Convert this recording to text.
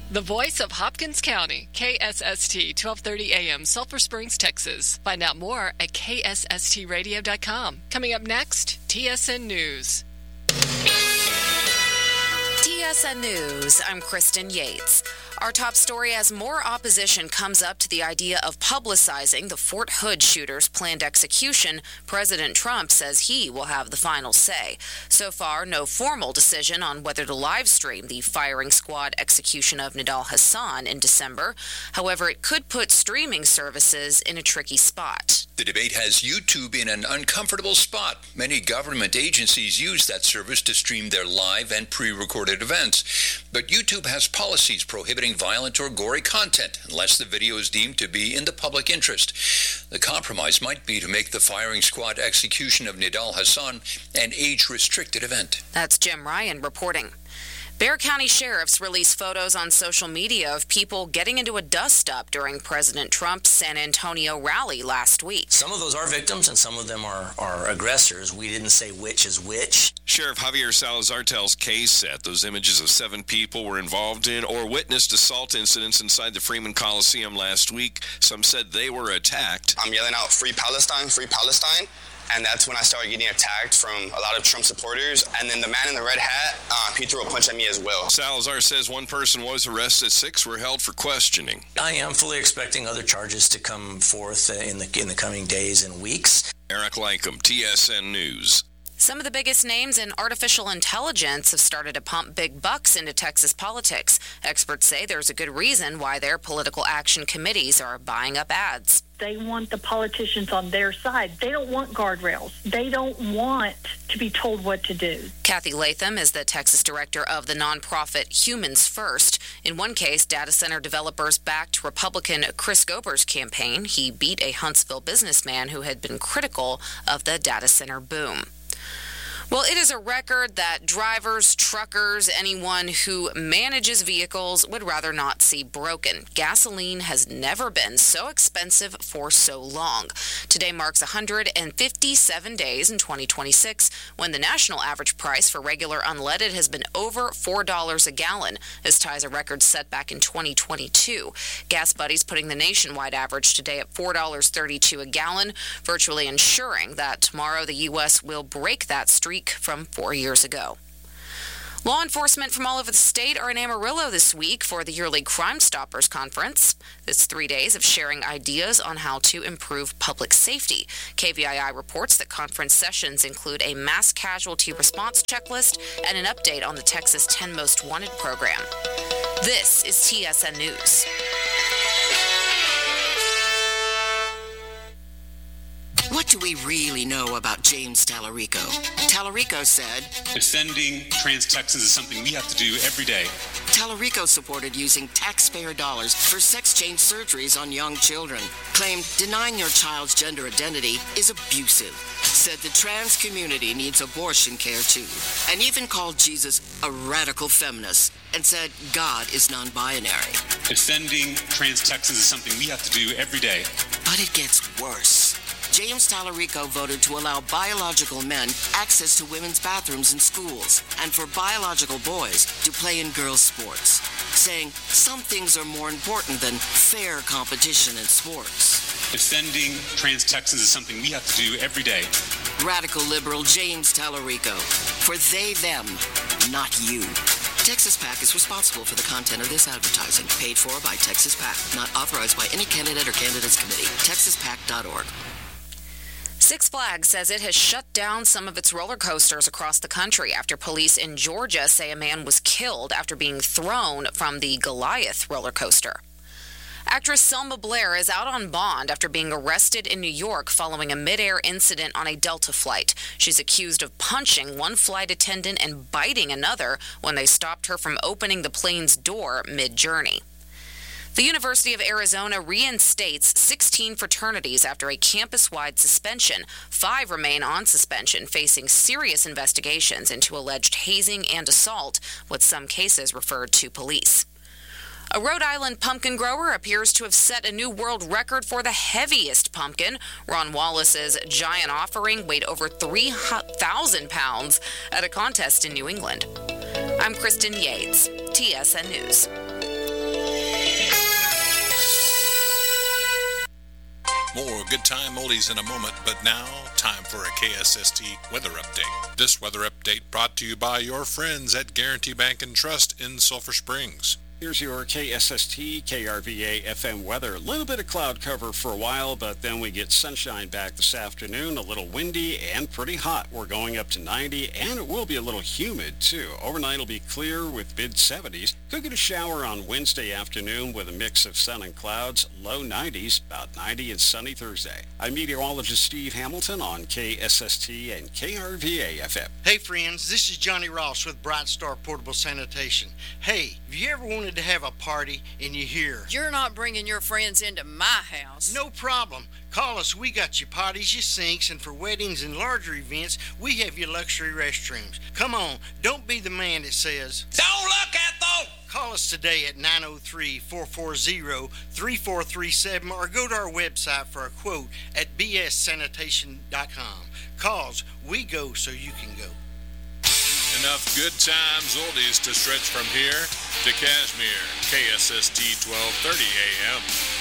The voice of Hopkins County, KSST, 1230 AM, Sulphur Springs, Texas. Find out more at ksstradio.com. Coming up next, TSN News. TSN News, I'm Kristen Yates. Our top story: as more opposition comes up to the idea of publicizing the Fort Hood shooter's planned execution, President Trump says he will have the final say. So far, no formal decision on whether to live stream the firing squad execution of Nidal Hasan in December. However, it could put streaming services in a tricky spot. The debate has YouTube in an uncomfortable spot. Many government agencies use that service to stream their live and pre-recorded events. But YouTube has policies prohibiting violent or gory content unless the video is deemed to be in the public interest. The compromise might be to make the firing squad execution of Nidal Hasan an age-restricted event. That's Jim Ryan reporting. Bexar County sheriffs released photos on social media of people getting into a dust-up during President Trump's San Antonio rally last week. Some of those are victims and some of them are aggressors. We didn't say which is which. Sheriff Javier Salazar tells KSAT those images of 7 people were involved in or witnessed assault incidents inside the Freeman Coliseum last week. Some said they were attacked. I'm yelling out, "Free Palestine, free Palestine." And that's when I started getting attacked from a lot of Trump supporters. And then the man in the red hat, he threw a punch at me as well. Salazar says one person was arrested, 6 were held for questioning. I am fully expecting other charges to come forth in the coming days and weeks. Eric Lankum, TSN News. Some of the biggest names in artificial intelligence have started to pump big bucks into Texas politics. Experts say there's a good reason why their political action committees are buying up ads. They want the politicians on their side. They don't want guardrails. They don't want to be told what to do. Kathy Latham is the Texas director of the nonprofit Humans First. In one case, data center developers backed Republican Chris Gober's campaign. He beat a Huntsville businessman who had been critical of the data center boom. Well, it is a record that drivers, truckers, anyone who manages vehicles would rather not see broken. Gasoline has never been so expensive for so long. Today marks 157 days in 2026 when the national average price for regular unleaded has been over $4 a gallon. This ties a record set back in 2022. Gas Buddy's putting the nationwide average today at $4.32 a gallon, virtually ensuring that tomorrow the U.S. will break that streak from 4 years ago. Law enforcement from all over the state are in Amarillo this week for the yearly Crime Stoppers Conference. It's 3 days of sharing ideas on how to improve public safety. KVII reports that conference sessions include a mass casualty response checklist and an update on the Texas 10 Most Wanted program. This is TSN News. What do we really know about James Tallarico? Tallarico said, "Defending trans Texans is something we have to do every day." Tallarico supported using taxpayer dollars for sex change surgeries on young children. Claimed denying your child's gender identity is abusive. Said the trans community needs abortion care too. And even called Jesus a radical feminist. And said God is non-binary. Defending trans Texans is something we have to do every day. But it gets worse. James Tallarico voted to allow biological men access to women's bathrooms in schools and for biological boys to play in girls' sports, saying some things are more important than fair competition in sports. Defending trans Texans is something we have to do every day. Radical liberal James Tallarico. For they, them, not you. Texas PAC is responsible for the content of this advertising. Paid for by Texas PAC. Not authorized by any candidate or candidates committee. TexasPAC.org. Six Flags says it has shut down some of its roller coasters across the country after police in Georgia say a man was killed after being thrown from the Goliath roller coaster. Actress Selma Blair is out on bond after being arrested in New York following a mid-air incident on a Delta flight. She's accused of punching one flight attendant and biting another when they stopped her from opening the plane's door mid-journey. The University of Arizona reinstates 16 fraternities after a campus-wide suspension. 5 remain on suspension, facing serious investigations into alleged hazing and assault, with some cases referred to police. A Rhode Island pumpkin grower appears to have set a new world record for the heaviest pumpkin. Ron Wallace's giant offering weighed over 3,000 pounds at a contest in New England. I'm Kristen Yates, TSN News. More good time oldies in a moment, but now, time for a KSST weather update. This weather update brought to you by your friends at Guarantee Bank and Trust in Sulphur Springs. Here's your KSST, KRVA FM weather. A little bit of cloud cover for a while, but then we get sunshine back this afternoon. A little windy and pretty hot. We're going up to 90, and it will be a little humid, too. Overnight it'll be clear with mid-70s. Could get a shower on Wednesday afternoon with a mix of sun and clouds. Low 90s, about 90 and sunny Thursday. I'm meteorologist Steve Hamilton on KSST and KRVA FM. Hey, friends. This is Johnny Ross with Bright Star Portable Sanitation. Hey, have you ever wanted to have a party and you hear, "You're not bringing your friends into my house"? No problem. Call us. We got your potties, your sinks, and for weddings and larger events, we have your luxury restrooms. Come on. Don't be the man that says, "Don't look at those." Call us today at 903-440-3437 or go to our website for a quote at bssanitation.com. Cause we go so you can go. Enough good times oldies to stretch from here to Kashmir. KSST 1230 AM.